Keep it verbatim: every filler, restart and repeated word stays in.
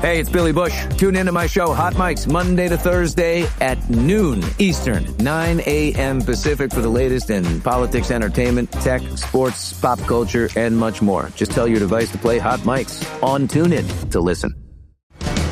Hey, it's Billy Bush. Tune into my show, Hot Mics, Monday to Thursday at noon Eastern, nine a.m. Pacific for the latest in politics, entertainment, tech, sports, pop culture, and much more. Just tell your device to play Hot Mics on TuneIn to listen.